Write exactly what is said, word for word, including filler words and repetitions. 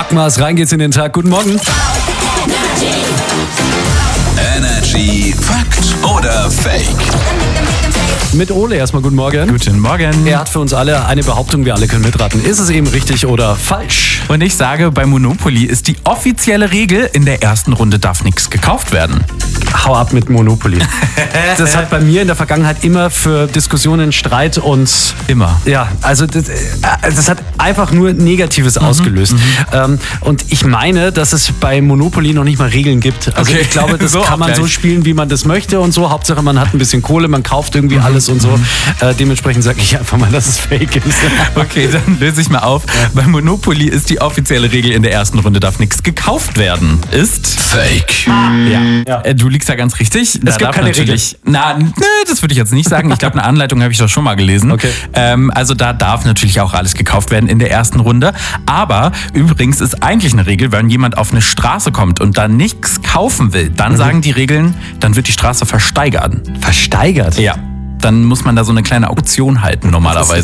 Packmas, rein geht's in den Tag. Guten Morgen. Energy Fakt oder Fake? Mit Ole erstmal guten Morgen. Guten Morgen. Er hat für uns alle eine Behauptung, wir alle können mitraten. Ist es eben richtig oder falsch? Und ich sage, bei Monopoly ist die offizielle Regel, in der ersten Runde darf nichts gekauft werden. Hau ab mit Monopoly. Das hat bei mir in der Vergangenheit immer für Diskussionen, Streit und... Immer. Ja, also das, das hat einfach nur Negatives mhm, ausgelöst. Mhm. Ähm, und ich meine, dass es bei Monopoly noch nicht mal Regeln gibt. Also okay. ich glaube, das so kann man gleich. so spielen, wie man das möchte und so. Hauptsache, man hat ein bisschen Kohle, man kauft irgendwie mhm. alles und so. Äh, dementsprechend sage ich einfach mal, dass es fake ist. Okay, dann löse ich mal auf. Ja. Bei Monopoly ist die offizielle Regel, in der ersten Runde darf nichts gekauft werden. Ist Fake. Ja. ja. Äh, du liegst da ganz richtig. Da es gibt keine Regel. Na, nö, das würde ich jetzt nicht sagen. Ich glaube, eine Anleitung habe ich doch schon mal gelesen. Okay. Ähm, also da darf natürlich auch alles gekauft werden in der ersten Runde. Aber übrigens ist eigentlich eine Regel, wenn jemand auf eine Straße kommt und da nichts kaufen will, dann mhm. sagen die Regeln, dann wird die Straße versteigert. Versteigert? Ja. Dann muss man da so eine kleine Auktion halten normalerweise.